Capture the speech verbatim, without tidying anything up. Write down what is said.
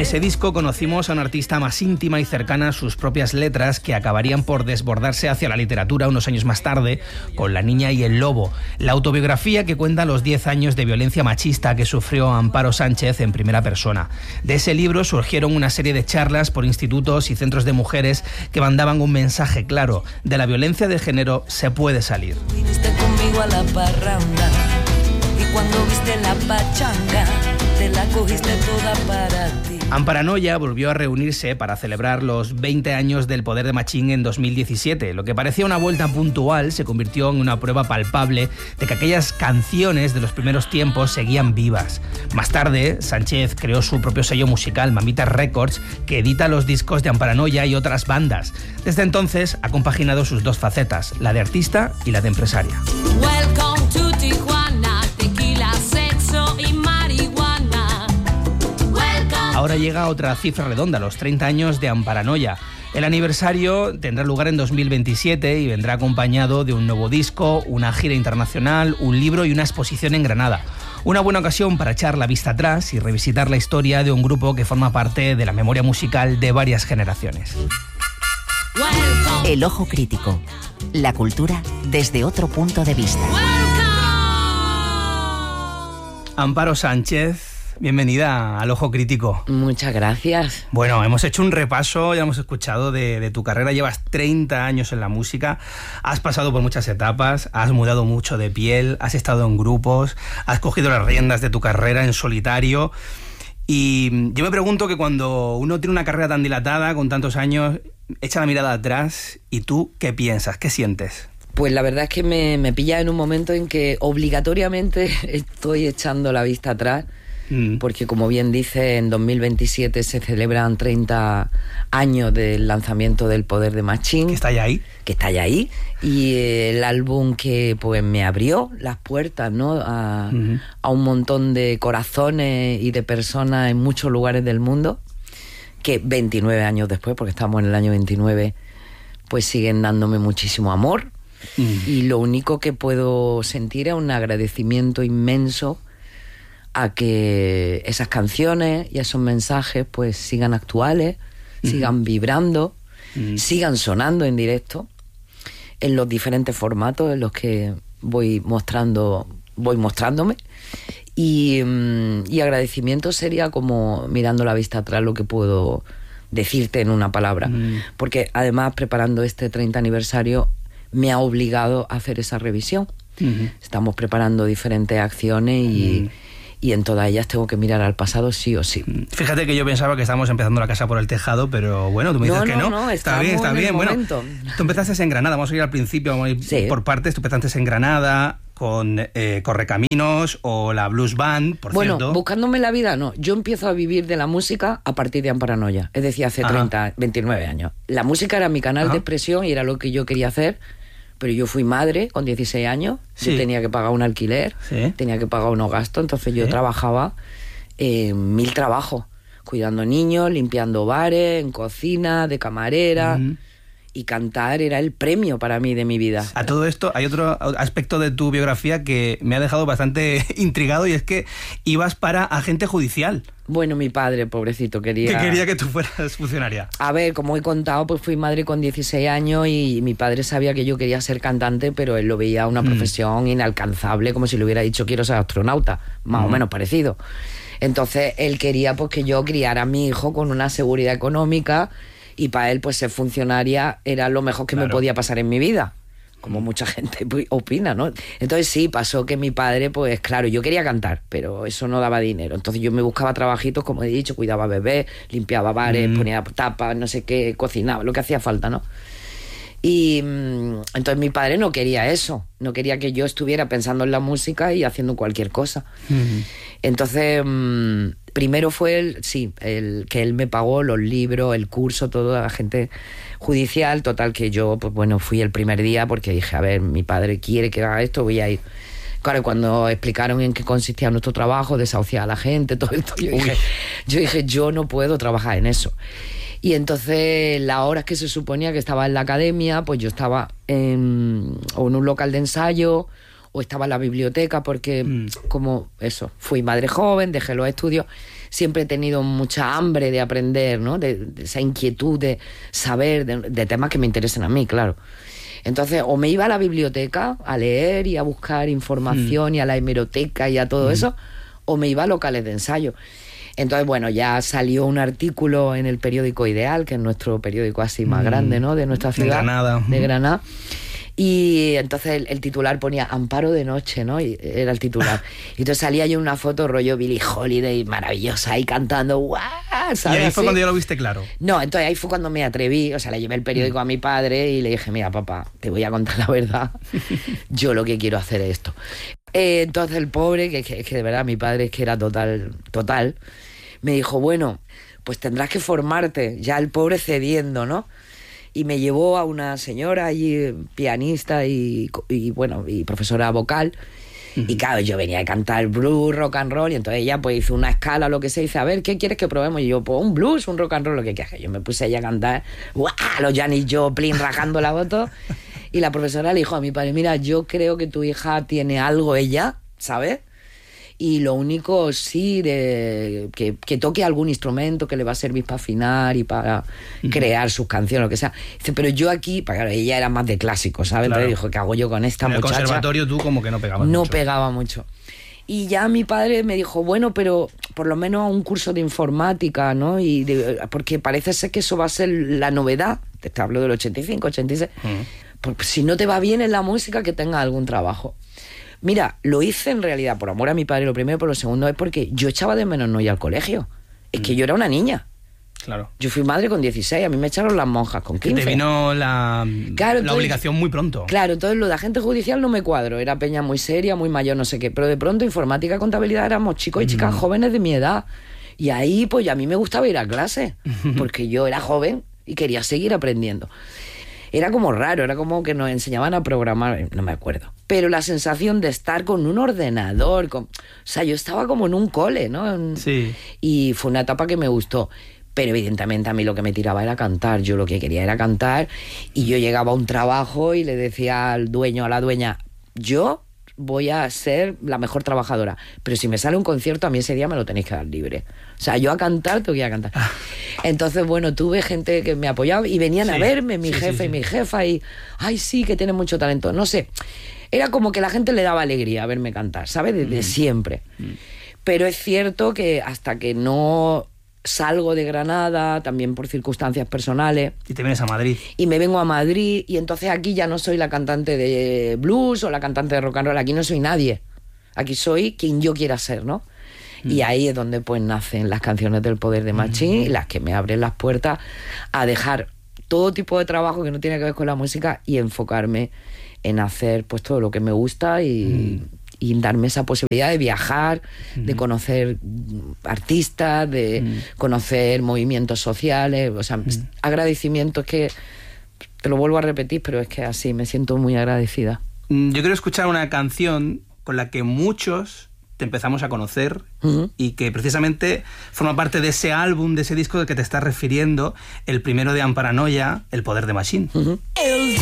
ese disco conocimos a una artista más íntima y cercana a sus propias letras, que acabarían por desbordarse hacia la literatura unos años más tarde con La niña y el lobo, la autobiografía que cuenta los diez años de violencia machista que sufrió Amparo Sánchez en primera persona. De ese libro surgieron una serie de charlas por institutos y centros de mujeres que mandaban un mensaje claro: de la violencia de género se puede salir. Viniste conmigo a la parranda y cuando viste la pachanga te la cogiste toda para ti. Amparanoia volvió a reunirse para celebrar los veinte años del poder de Machín en dos mil diecisiete. Lo que parecía una vuelta puntual se convirtió en una prueba palpable de que aquellas canciones de los primeros tiempos seguían vivas. Más tarde, Sánchez creó su propio sello musical, Mamitas Records, que edita los discos de Amparanoia y otras bandas. Desde entonces ha compaginado sus dos facetas, la de artista y la de empresaria. Welcome to Tijuana, tequila, sexo y marihuana. Ahora llega otra cifra redonda, los treinta años de Amparanoia. El aniversario tendrá lugar en dos mil veintisiete y vendrá acompañado de un nuevo disco, una gira internacional, un libro y una exposición en Granada. Una buena ocasión para echar la vista atrás y revisitar la historia de un grupo que forma parte de la memoria musical de varias generaciones. El ojo crítico. La cultura desde otro punto de vista. Amparo Sánchez, bienvenida al Ojo Crítico. Muchas gracias. Bueno, hemos hecho un repaso, ya hemos escuchado de, de tu carrera. Llevas treinta años en la música, has pasado por muchas etapas, has mudado mucho de piel, has estado en grupos, has cogido las riendas de tu carrera en solitario. Y yo me pregunto que cuando uno tiene una carrera tan dilatada, con tantos años, echa la mirada atrás y tú, ¿qué piensas? ¿Qué sientes? Pues la verdad es que me, me pilla en un momento en que obligatoriamente estoy echando la vista atrás, mm. porque como bien dice, en dos mil veintisiete se celebran treinta años del lanzamiento del Poder de Machín. Que está ya ahí. Que está ya ahí. Y el álbum que pues me abrió las puertas, ¿no? A, uh-huh. a un montón de corazones y de personas en muchos lugares del mundo, que veintinueve años después, porque estamos en el año veintinueve, pues siguen dándome muchísimo amor. Mm. Y lo único que puedo sentir es un agradecimiento inmenso a que esas canciones y esos mensajes pues sigan actuales, mm. sigan vibrando, mm. sigan sonando en directo en los diferentes formatos en los que voy mostrando, voy mostrándome. Y, y agradecimiento sería como, mirando la vista atrás, lo que puedo decirte en una palabra. Mm. Porque además, preparando este treinta aniversario, me ha obligado a hacer esa revisión. Uh-huh. Estamos preparando diferentes acciones y, uh-huh. y en todas ellas tengo que mirar al pasado sí o sí. Fíjate que yo pensaba que estábamos empezando la casa por el tejado, pero bueno, tú me dices no, que no. No, no, está bien, está bien. Bueno, momento. Tú empezaste en Granada, vamos a ir al principio, vamos a ir sí. por partes. Tú empezaste en Granada con eh, Correcaminos o la Blues Band, por bueno, cierto. Bueno, buscándome la vida, no. Yo empiezo a vivir de la música a partir de Amparanoia, es decir, hace Ajá. treinta, veintinueve años. La música era mi canal Ajá. de expresión y era lo que yo quería hacer. Pero yo fui madre con dieciséis años, sí. yo tenía que pagar un alquiler, sí. tenía que pagar unos gastos, entonces yo sí. trabajaba eh, mil trabajos, cuidando niños, limpiando bares, en cocina, de camarera, uh-huh. y cantar era el premio para mí de mi vida. A todo esto hay otro aspecto de tu biografía que me ha dejado bastante intrigado, y es que ibas para agente judicial. Bueno, mi padre, pobrecito, quería... Que quería que tú fueras funcionaria. A ver, como he contado, pues fui madre con dieciséis años y mi padre sabía que yo quería ser cantante, pero él lo veía una mm. profesión inalcanzable, como si le hubiera dicho quiero ser astronauta, más mm. o menos parecido. Entonces, él quería pues que yo criara a mi hijo con una seguridad económica y para él pues ser funcionaria era lo mejor que claro. me podía pasar en mi vida. Como mucha gente opina, ¿no? Entonces sí, pasó que mi padre, pues claro, yo quería cantar, pero eso no daba dinero. Entonces yo me buscaba trabajitos, como he dicho, cuidaba bebés, limpiaba bares, mm. ponía tapas, no sé qué, cocinaba, lo que hacía falta, ¿no? Y entonces mi padre no quería eso, no quería que yo estuviera pensando en la música y haciendo cualquier cosa. Mm. Entonces, primero fue el, sí, el que él me pagó los libros, el curso, toda la gente judicial, total que yo, pues bueno, fui el primer día porque dije, a ver, mi padre quiere que haga esto, voy a ir. Claro, cuando explicaron en qué consistía nuestro trabajo, desahuciar a la gente, todo esto, yo dije, yo dije, yo no puedo trabajar en eso. Y entonces, las horas que se suponía que estaba en la academia, pues yo estaba en, o en un local de ensayo, o estaba en la biblioteca, porque Mm. como eso, fui madre joven, dejé los estudios, siempre he tenido mucha hambre de aprender, ¿no? De, de esa inquietud de saber de, de temas que me interesen a mí, claro. Entonces, o me iba a la biblioteca a leer y a buscar información mm. y a la hemeroteca y a todo mm. eso, o me iba a locales de ensayo. Entonces, bueno, ya salió un artículo en el periódico Ideal, que es nuestro periódico así más mm. grande, ¿no? De nuestra ciudad. De Granada. De Granada. Y entonces el, el titular ponía Amparo de noche, ¿no? Y era el titular. Y entonces salía yo en una foto rollo Billie Holiday, maravillosa, ahí cantando, ¡guau! ¿Sabes? Y ahí fue así. cuando ya lo viste claro. No, entonces ahí fue cuando me atreví, o sea, le llevé el periódico mm. a mi padre y le dije, mira, papá, te voy a contar la verdad, yo lo que quiero hacer es esto. Eh, entonces el pobre, que, que, que de verdad mi padre es que era total, total, me dijo, bueno, pues tendrás que formarte, ya el pobre cediendo, ¿no? Y me llevó a una señora allí, pianista y, y bueno, y profesora vocal. Uh-huh. Y claro, yo venía a cantar blues, rock and roll, y entonces ella pues hizo una escala, lo que sea, y dice, a ver, ¿qué quieres que probemos? Y yo, pues un blues, un rock and roll, lo que quieras. Yo me puse ahí a cantar, ¡guau! Los Janis Joplin rajando la voz. Y la profesora le dijo a mi padre, mira, yo creo que tu hija tiene algo ella, ¿sabes? Y lo único, sí, de que, que toque algún instrumento que le va a servir para afinar y para uh-huh. crear sus canciones, lo que sea. Dice, pero yo aquí, para claro, ella era más de clásico, ¿sabes? Claro. Entonces dijo, ¿qué hago yo con esta en muchacha? En el conservatorio tú como que no pegabas no mucho. No pegaba mucho. Y ya mi padre me dijo, bueno, pero por lo menos un curso de informática, ¿no? Y de, porque parece ser que eso va a ser la novedad. Te hablo del ochenta y cinco, ochenta y seis. Uh-huh. Porque si no te va bien en la música, que tengas algún trabajo. Mira, lo hice en realidad por amor a mi padre, lo primero, pero lo segundo es porque yo echaba de menos no ir al colegio. Es mm. que yo era una niña. Claro. Yo fui madre con dieciséis, a mí me echaron las monjas con quince. Que te vino la, claro, la entonces, obligación muy pronto. Claro, entonces lo de agente judicial no me cuadro. Era peña muy seria, muy mayor, no sé qué. Pero de pronto informática, contabilidad, éramos chicos y chicas mm. jóvenes de mi edad. Y ahí, pues a mí me gustaba ir a clase, porque yo era joven y quería seguir aprendiendo. Era como raro, era como que nos enseñaban a programar, no me acuerdo. Pero la sensación de estar con un ordenador, con, o sea, yo estaba como en un cole, ¿no? Sí. Y fue una etapa que me gustó. Pero evidentemente a mí lo que me tiraba era cantar. Yo lo que quería era cantar. Y yo llegaba a un trabajo y le decía al dueño, a la dueña, yo voy a ser la mejor trabajadora, pero si me sale un concierto a mí ese día me lo tenéis que dar libre. O sea, yo a cantar tengo que ir a cantar. Entonces, bueno, tuve gente que me apoyaba y venían sí, a verme, mi sí, jefe sí, sí. y mi jefa, y ay, sí, que tiene mucho talento. No sé, era como que la gente le daba alegría a verme cantar, ¿sabes? Desde mm. siempre. Mm. Pero es cierto que hasta que no salgo de Granada, también por circunstancias personales. Y te vienes a Madrid. Y me vengo a Madrid, y entonces aquí ya no soy la cantante de blues o la cantante de rock and roll, aquí no soy nadie. Aquí soy quien yo quiera ser, ¿no? Mm. Y ahí es donde pues nacen las canciones del Poder de Machín, mm. las que me abren las puertas a dejar todo tipo de trabajo que no tiene que ver con la música y enfocarme en hacer pues todo lo que me gusta y... Mm. y darme esa posibilidad de viajar, mm. de conocer artistas, de mm. conocer movimientos sociales, o sea, mm. agradecimiento, es que te lo vuelvo a repetir, pero es que así me siento muy agradecida. Yo quiero escuchar una canción con la que muchos te empezamos a conocer uh-huh. y que precisamente forma parte de ese álbum, de ese disco del que te estás refiriendo, el primero de Amparanoia, El Poder de Machín. Uh-huh.